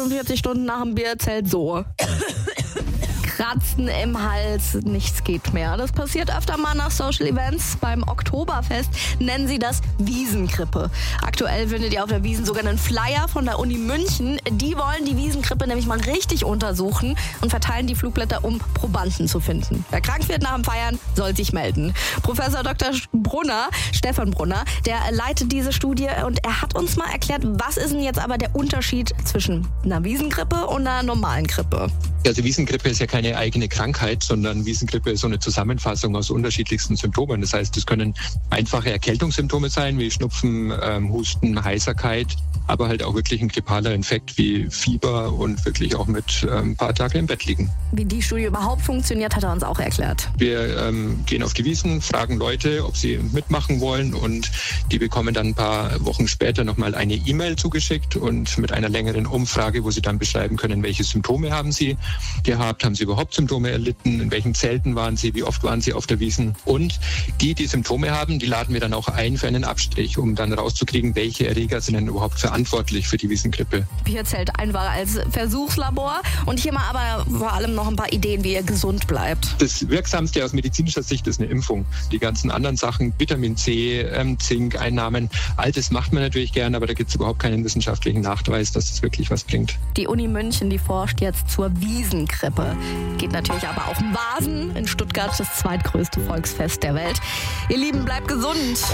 48 Stunden nach dem Bierzelt so. Kratzen im Hals, nichts geht mehr. Das passiert öfter mal nach Social Events. Beim Oktoberfest nennen sie das Wiesengrippe. Aktuell findet ihr auf der Wiesn sogar einen Flyer von der Uni München. Die wollen die Wiesengrippe nämlich mal richtig untersuchen und verteilen die Flugblätter, um Probanden zu finden. Wer krank wird nach dem Feiern, soll sich melden. Professor Dr. Stefan Brunner, der leitet diese Studie und er hat uns mal erklärt, was ist denn jetzt aber der Unterschied zwischen einer Wiesengrippe und einer normalen Grippe? Also Wiesengrippe ist ja keine eigene Krankheit, sondern Wiesengrippe ist so eine Zusammenfassung aus unterschiedlichsten Symptomen. Das heißt, es können einfache Erkältungssymptome sein, wie Schnupfen, Husten, Heiserkeit, aber halt auch wirklich ein grippaler Infekt wie Fieber und wirklich auch mit ein paar Tage im Bett liegen. Wie die Studie überhaupt funktioniert, hat er uns auch erklärt. Wir gehen auf die Wiesn, fragen Leute, ob sie mitmachen wollen und die bekommen dann ein paar Wochen später nochmal eine E-Mail zugeschickt und mit einer längeren Umfrage, wo sie dann beschreiben können, welche Symptome haben sie gehabt, haben sie überhaupt Symptome erlitten, in welchen Zelten waren sie, wie oft waren sie auf der Wiesn. Und die Symptome haben, die laden wir dann auch ein für einen Abstrich, um dann rauszukriegen, welche Erreger sind denn überhaupt verantwortlich für die Wiesengrippe. Bierzelt einfach als Versuchslabor und hier mal aber vor allem noch ein paar Ideen, wie ihr gesund bleibt. Das Wirksamste aus medizinischer Sicht ist eine Impfung. Die ganzen anderen Sachen, Vitamin C, Zinkeinnahmen, all das macht man natürlich gern, aber da gibt es überhaupt keinen wissenschaftlichen Nachweis, dass das wirklich was bringt. Die Uni München, die forscht jetzt zur Wiesengrippe. Geht natürlich aber auch um Vasen. In Stuttgart das zweitgrößte Volksfest der Welt. Ihr Lieben, bleibt gesund.